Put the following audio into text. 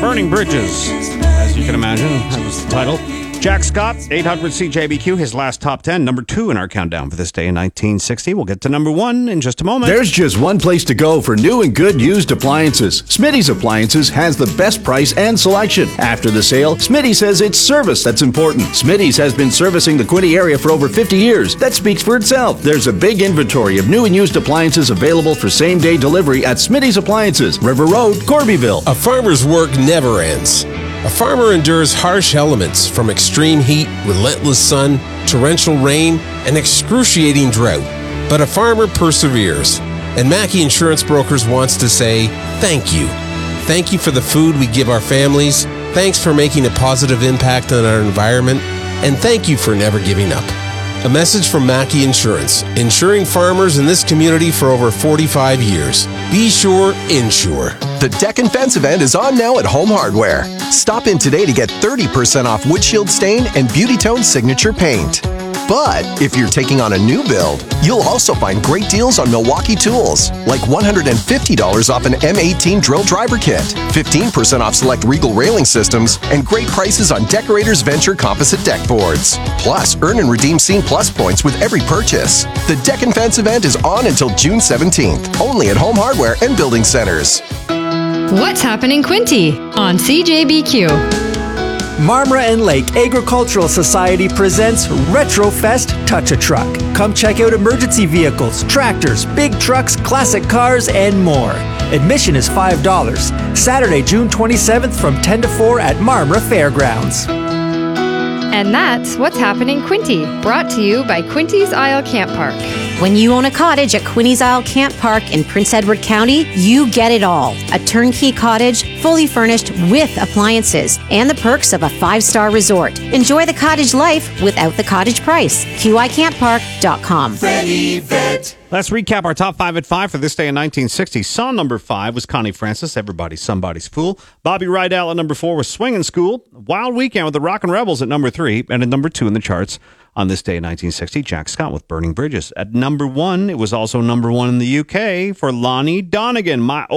Burning Bridges, as you can imagine, that was the title. Jack Scott, 800 CJBQ, his last top 10, number 2 in our countdown for this day in 1960. We'll get to number 1 in just a moment. There's just one place to go for new and good used appliances. Smitty's Appliances has the best price and selection. After the sale, Smitty says it's service that's important. Smitty's has been servicing the Quinte area for over 50 years. That speaks for itself. There's a big inventory of new and used appliances available for same-day delivery at Smitty's Appliances, River Road, Corbyville. A farmer's work never ends. A farmer endures harsh elements from extreme heat, relentless sun, torrential rain, and excruciating drought. But a farmer perseveres. And Mackey Insurance Brokers wants to say thank you. Thank you for the food we give our families. Thanks for making a positive impact on our environment. And thank you for never giving up. A message from Mackey Insurance, insuring farmers in this community for over 45 years. Be sure, insure. The Deck and Fence event is on now at Home Hardware. Stop in today to get 30% off wood shield stain and Beauty Tone signature paint. But if you're taking on a new build, you'll also find great deals on Milwaukee tools, like $150 off an M18 drill driver kit, 15% off select Regal railing systems, and great prices on Decorators Venture composite deck boards. Plus, earn and redeem Scene Plus points with every purchase. The Deck and Fence event is on until June 17th, only at Home Hardware and Building Centers. What's happening, Quinte on CJBQ? Marmora and Lake Agricultural Society presents RetroFest Touch a Truck. Come check out emergency vehicles, tractors, big trucks, classic cars, and more. Admission is $5. Saturday, June 27th from 10 to 4 at Marmora Fairgrounds. And that's What's Happening, Quinte, brought to you by Quinte's Isle Camp Park. When you own a cottage at Quinte's Isle Camp Park in Prince Edward County, you get it all. A turnkey cottage, fully furnished with appliances, and the perks of a 5-star resort. Enjoy the cottage life without the cottage price. QICampPark.com. Let's recap our top 5 at 5 for this day in 1960. Song number 5 was Connie Francis, Everybody's Somebody's Fool. Bobby Rydell at number 4 was Swingin' School. Wild Weekend with the Rockin' Rebels at number 3. And at number 2 in the charts on this day in 1960, Jack Scott with Burning Bridges. At number 1, it was also number 1 in the UK for Lonnie Donegan, My